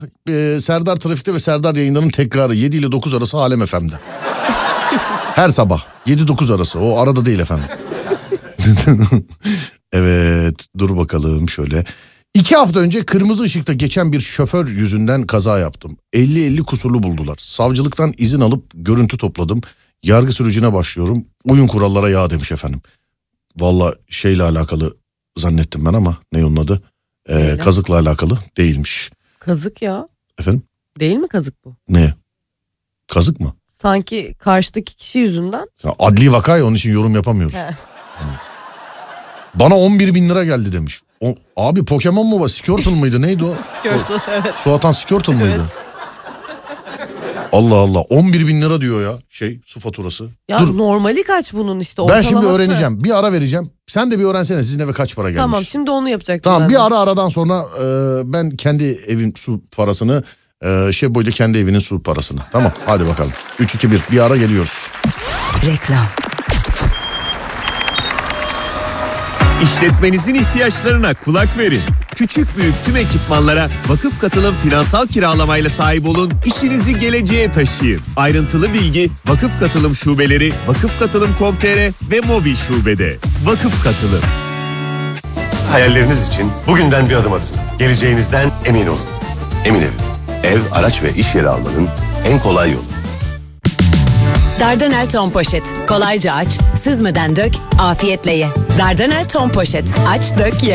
Serdar Trafik'te ve Serdar Yayınları'nın tekrarı 7 ile 9 arası Alem FM'de. Her sabah 7-9 arası, o arada değil efendim. Evet, dur bakalım şöyle. 2 hafta önce kırmızı ışıkta geçen bir şoför yüzünden kaza yaptım. 50-50 kusurlu buldular. Savcılıktan izin alıp görüntü topladım. Yargı sürecine başlıyorum. Uyun kurallara ya demiş efendim. Valla şeyle alakalı zannettim ben ama ne onun adı? Kazıkla alakalı değilmiş. Kazık ya. Efendim? Değil mi kazık bu? Ne? Kazık mı? Sanki karşıdaki kişi yüzünden. Ya adli vaka ya, onun için yorum yapamıyoruz. Bana 11.000 lira geldi demiş. Abi Pokemon mu var? Squirtle mıydı? Neydi o? Squirtle, evet. Su atan Squirtle mıydı? Evet. Allah Allah. 11.000 lira diyor ya su faturası. Ya dur. Normali kaç bunun işte ortalaması? Ben şimdi öğreneceğim. Bir ara vereceğim. Sen de bir öğrensene sizin eve kaç para gelmiş. Tamam, şimdi onu yapacaktım. Tamam, ben bir de. aradan sonra ben kendi evin su parasını, Şeboy da kendi evinin su parasını. Tamam, hadi bakalım. 3-2-1 bir ara geliyoruz. Reklam. İşletmenizin ihtiyaçlarına kulak verin. Küçük büyük tüm ekipmanlara Vakıf Katılım finansal kiralamayla sahip olun, işinizi geleceğe taşıyın. Ayrıntılı bilgi Vakıf Katılım şubeleri, vakıfkatılım.com.tr ve mobil şubede. Vakıf Katılım. Hayalleriniz için bugünden bir adım atın. Geleceğinizden emin olun. Emin Ev. Ev, araç ve iş yeri almanın en kolay yolu. Dardanel ton poşet. Kolayca aç, süzmeden dök, afiyetle ye. Dardanel ton poşet. Aç, dök, ye.